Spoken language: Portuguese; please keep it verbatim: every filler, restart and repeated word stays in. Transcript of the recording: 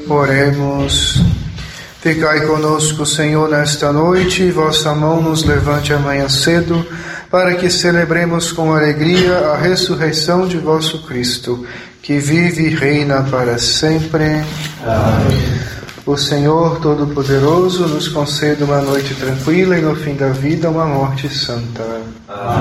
Oremos. Ficai conosco, Senhor, nesta noite, e vossa mão nos levante amanhã cedo, para que celebremos com alegria a ressurreição de vosso Cristo, que vive e reina para sempre. Amém. O Senhor Todo-Poderoso nos conceda uma noite tranquila e no fim da vida uma morte santa. Amém.